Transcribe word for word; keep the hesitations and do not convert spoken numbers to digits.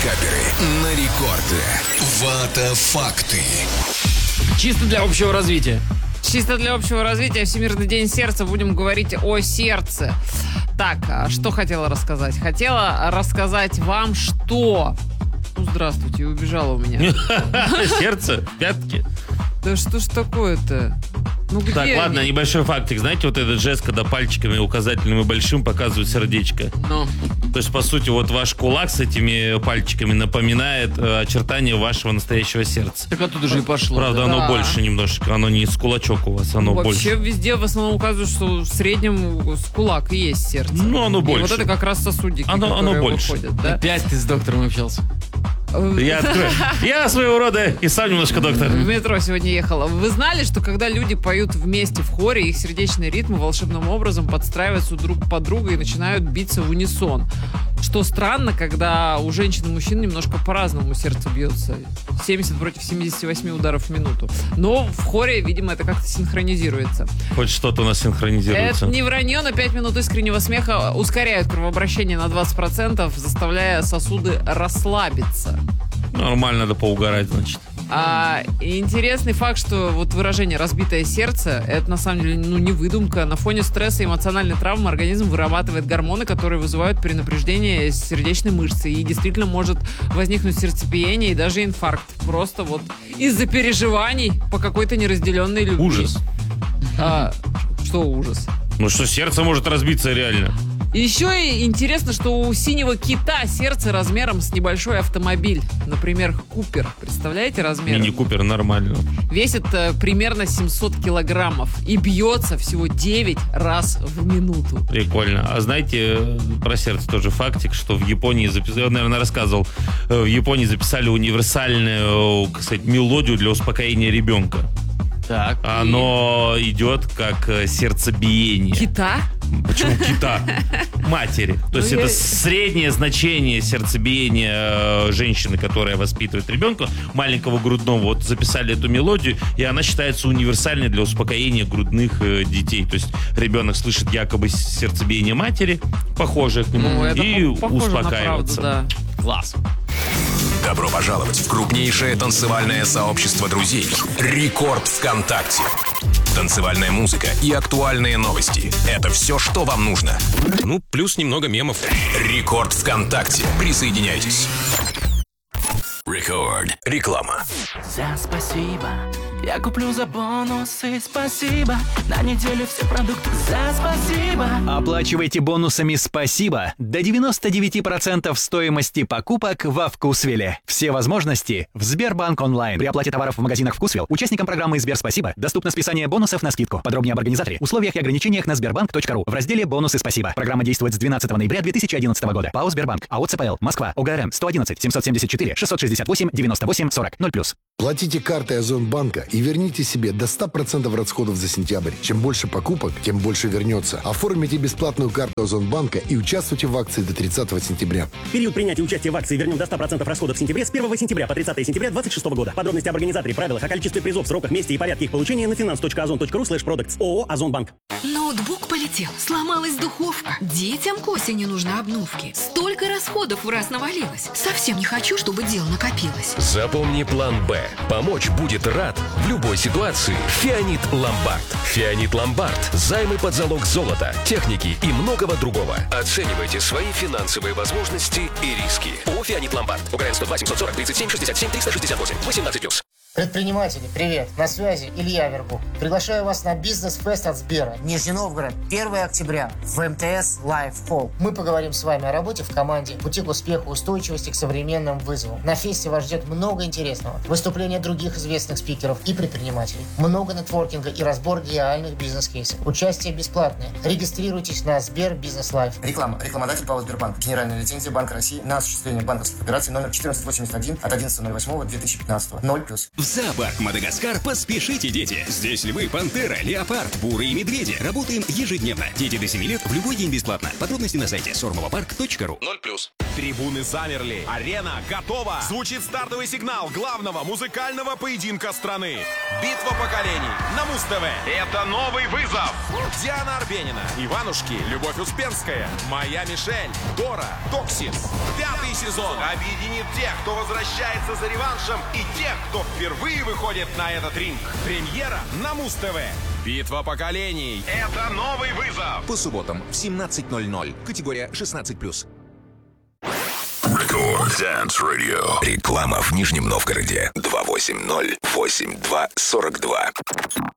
Каперы на рекорде. Вата факты. Чисто для общего развития. Чисто для общего развития. Всемирный день сердца. Будем говорить о сердце. Так, что хотела рассказать? Хотела рассказать вам, что... Ну, здравствуйте, убежала у меня. Сердце, пятки. Да что ж такое-то? Ну, где Так, они? ладно, небольшой фактик. Знаете, вот этот жест, когда пальчиками указательным и большим показывают сердечко. Ну. То есть, по сути, вот ваш кулак с этими пальчиками напоминает э, очертания вашего настоящего сердца. Так оттуда же и пошло. Правда, да. оно больше немножечко. Оно не с кулачок у вас, оно Ну, больше. вообще везде в основном указывают, что в среднем с кулак и есть сердце. Ну, оно И больше. вот это как раз сосудики, Оно- которые оно больше. выходят, да? Опять ты с доктором общался. Я открою. Я своего рода и сам немножко доктор. В метро сегодня ехала. Вы знали, что когда люди поют вместе в хоре, их сердечные ритмы волшебным образом подстраиваются друг под друга и начинают биться в унисон? Что странно, когда у женщин и мужчин немножко по-разному сердце бьется. семьдесят против семидесяти восьми ударов в минуту. Но в хоре, видимо, это как-то синхронизируется. Хоть что-то у нас синхронизируется. Это не вранье, на пять минут искреннего смеха ускоряют кровообращение на двадцать процентов, заставляя сосуды расслабиться. Нормально, надо поугарать, значит. А, и интересный факт, что вот выражение «разбитое сердце» — это на самом деле ну, не выдумка. На фоне стресса и эмоциональной травмы организм вырабатывает гормоны, которые вызывают перенапряжение сердечной мышцы. И действительно может возникнуть сердцебиение и даже инфаркт. Просто вот из-за переживаний по какой-то неразделенной любви. Ужас. А, что ужас? Ну что, сердце может разбиться реально. Еще и интересно, что у синего кита сердце размером с небольшой автомобиль. Например, Купер. Представляете размер? Мини-купер нормально. Весит э, примерно семьсот килограммов и бьется всего девять раз в минуту. Прикольно. А знаете, э, про сердце тоже фактик, что в Японии записали, я, наверное, рассказывал, э, в Японии записали универсальную, э, кстати, мелодию для успокоения ребенка. Так. Оно идет как э, сердцебиение. Кита? Почему кита? Матери. То есть Ну, это я- среднее значение сердцебиения э, женщины, которая воспитывает ребенка, маленького грудного. Вот записали эту мелодию, и она считается универсальной для успокоения грудных э, детей. То есть ребенок слышит якобы сердцебиение матери, похожее к нему, Ну, это и по- похоже на правду, успокаивается. да. Класс. Добро пожаловать в крупнейшее танцевальное сообщество друзей. Рекорд ВКонтакте. Танцевальная музыка и актуальные новости. Это все, что вам нужно. Ну, плюс немного мемов. Рекорд ВКонтакте. Присоединяйтесь. Рекорд. Реклама. За спасибо. Я куплю за бонусы, спасибо. На неделю все продукты за спасибо. Оплачивайте бонусами «Спасибо» до девяносто девять процентов стоимости покупок во Вкусвилле. Все возможности в Сбербанк онлайн. При оплате товаров в магазинах Вкусвилл участникам программы Сбер Спасибо доступно списание бонусов на скидку. Подробнее об организаторе, условиях и ограничениях на сбербанк точка ру в разделе «Бонусы Спасибо». Программа действует с двенадцатого ноября две тысячи одиннадцатого года. ПАО «Сбербанк». АО ЦПЛ. Москва. ОГРН сто одиннадцать семьсот семьдесят четыре шестьсот шестьдесят восемь девяносто восемь сорок ноль плюс. Платите картой Озонбанка и верните себе до ста процентов расходов за сентябрь. Чем больше покупок, тем больше вернется. Оформите бесплатную карту Озонбанка и участвуйте в акции до тридцатого сентября. Период принятия участия в акции «Вернем до ста процентов расходов в сентябре» с первого сентября по тридцатое сентября две тысячи двадцать шестого года. Подробности об организаторе, правилах, о количестве призов, сроках, месте и порядке их получения на finance точка озон точка ру слэш продуктс. ООО «Озонбанк». Ноутбук полетел, сломалась духовка. Детям к осени нужны обновки. Столько расходов в раз навалилось. Совсем не хочу, чтобы дел накопилось. Запомни план «Б». Помочь будет рад в любой ситуации. Фианит Ломбард. Фианит Ломбард. Займы под залог золота, техники и многого другого. Оценивайте свои финансовые возможности и риски. ООО «Фианит Ломбард». УГРН сто два семьсот сорок тридцать семь шестьдесят семь триста шестьдесят восемь. восемнадцать плюс. Предприниматели, привет! На связи Илья Вербух. Приглашаю вас на бизнес-фест от Сбера. Нижний Новгород, первое октября в эм тэ эс Live Hall. Мы поговорим с вами о работе в команде, пути к успеху, устойчивости к современным вызовам. На фесте вас ждет много интересного. Выступления других известных спикеров и предпринимателей. Много нетворкинга и разбор реальных бизнес-кейсов. Участие бесплатное. Регистрируйтесь на Сбер Бизнес Лайв. Реклама. Рекламодатель ПАО «Сбербанк». Генеральная лицензия Банка России на осуществление банковских операций номер четырнадцать восемьдесят один от одиннадцатого ноль восьмого две тысячи пятнадцатого. ноль плюс. В зоопарк Мадагаскар поспешите, дети. Здесь львы, пантера, леопард, буры и медведи. Работаем ежедневно. Дети до семи лет в любой день бесплатно. Подробности на сайте сормовопарк точка ру. ноль плюс. Трибуны замерли. Арена готова. Звучит стартовый сигнал главного музыкального поединка страны. Битва поколений на Муз-ТВ. Это новый вызов. Диана Арбенина, Иванушки, Любовь Успенская, Моя Мишель, Дора, Токсис. Пятый сезон объединит тех, кто возвращается за реваншем, и тех, кто впервые выходит на этот ринг. Премьера на Муз-ТВ. Битва поколений. Это новый вызов. По субботам в семнадцать ноль ноль. Категория шестнадцать плюс. Рекорд Dance Radio. Реклама в Нижнем Новгороде. два восемь ноль восемь два сорок два.